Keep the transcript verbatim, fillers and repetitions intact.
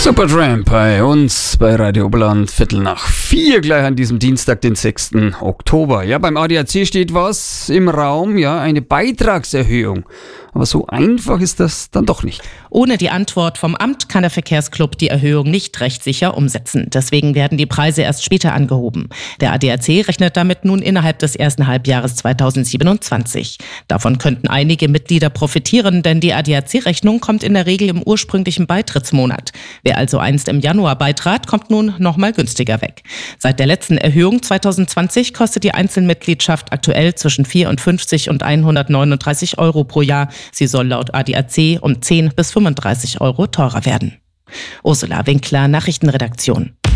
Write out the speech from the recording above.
Supertramp bei uns bei Radio Oberland, Viertel nach vier, gleich an diesem Dienstag, den sechsten Oktober. Ja, beim A D A C steht was im Raum, ja, eine Beitragserhöhung. Aber so einfach ist das dann doch nicht. Ohne die Antwort vom Amt kann der Verkehrsclub die Erhöhung nicht rechtssicher umsetzen. Deswegen werden die Preise erst später angehoben. Der A D A C rechnet damit nun innerhalb des ersten Halbjahres zweitausendsiebenundzwanzig. Davon könnten einige Mitglieder profitieren, denn die A D A C-Rechnung kommt in der Regel im ursprünglichen Beitrittsmonat. Wer also einst im Januar beitrat, kommt nun noch mal günstiger weg. Seit der letzten Erhöhung zweitausendzwanzig kostet die Einzelmitgliedschaft aktuell zwischen vierundfünfzig und hundertneununddreißig Euro pro Jahr. Sie soll laut A D A C um zehn bis fünfunddreißig Euro teurer werden. Ursula Winkler, Nachrichtenredaktion.